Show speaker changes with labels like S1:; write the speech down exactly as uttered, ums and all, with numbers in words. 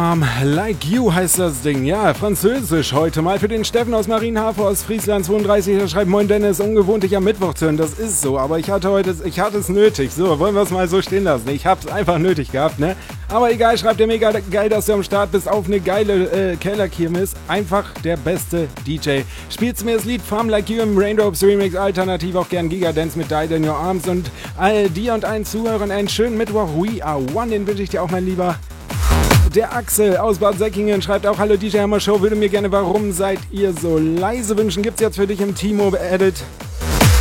S1: Farm Like You heißt das Ding. Ja, französisch heute mal für den Steffen aus Marienhafen aus Friesland zweiunddreißig. Der schreibt: Moin Dennis, ungewohnt dich am Mittwoch zu hören. Das ist so, aber ich hatte heute, ich hatte es nötig. So, wollen wir es mal so stehen lassen. Ich hab's einfach nötig gehabt, ne? Aber egal, schreibt er, mega geil, dass du am Start bist auf eine geile äh, Kellerkirmes. Einfach der beste D J. Spielst mir das Lied Farm Like You im Raindrops Remix, alternativ auch gern Gigadance mit Died in Your Arms, und all dir und allen Zuhörern einen schönen Mittwoch. We are one, den wünsche ich dir auch, mein Lieber. Der Axel aus Bad Säckingen schreibt auch: Hallo D J Hammer Show, würde mir gerne Warum seid ihr so leise wünschen. Gibt's jetzt für dich im Timo Edit.